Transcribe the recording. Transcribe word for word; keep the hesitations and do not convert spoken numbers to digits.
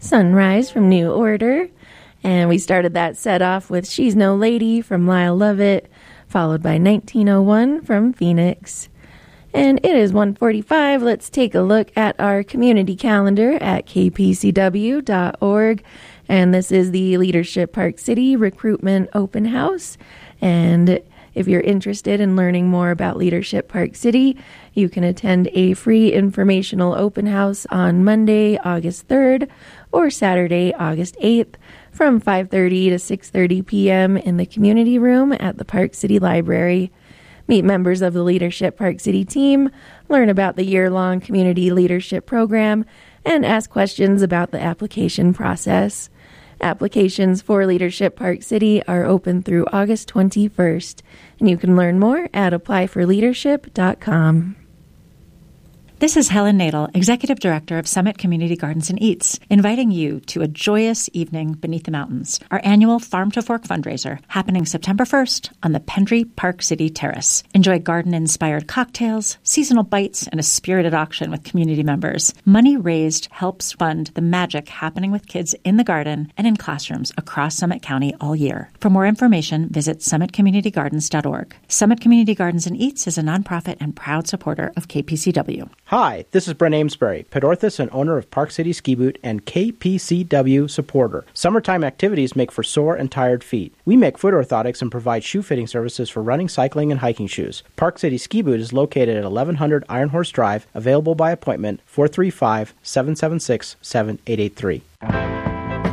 Sunrise from New Order. And we started that set off with She's No Lady from Lyle Lovett, followed by nineteen oh one from Phoenix. And it is one forty-five. Let's take a look at our community calendar at k p c w dot org. And this is the Leadership Park City Recruitment Open House. And if you're interested in learning more about Leadership Park City, you can attend a free informational open house on Monday, August third, or Saturday, August eighth, from five thirty to six thirty p.m. in the community room at the Park City Library. Meet members of the Leadership Park City team, learn about the year-long community leadership program, and ask questions about the application process. Applications for Leadership Park City are open through August twenty-first, and you can learn more at apply for leadership dot com. This is Helen Nadel, Executive Director of Summit Community Gardens and Eats, inviting you to a joyous evening beneath the mountains, our annual Farm to Fork fundraiser happening September first on the Pendry Park City Terrace. Enjoy garden-inspired cocktails, seasonal bites, and a spirited auction with community members. Money raised helps fund the magic happening with kids in the garden and in classrooms across Summit County all year. For more information, visit summit community gardens dot org. Summit Community Gardens and Eats is a nonprofit and proud supporter of K P C W. Hi, this is Brent Amesbury, pit orthos and owner of Park City Ski Boot and K P C W supporter. Summertime activities make for sore and tired feet. We make foot orthotics and provide shoe fitting services for running, cycling, and hiking shoes. Park City Ski Boot is located at eleven hundred Iron Horse Drive, available by appointment, four three five, seven seven six, seven eight eight three.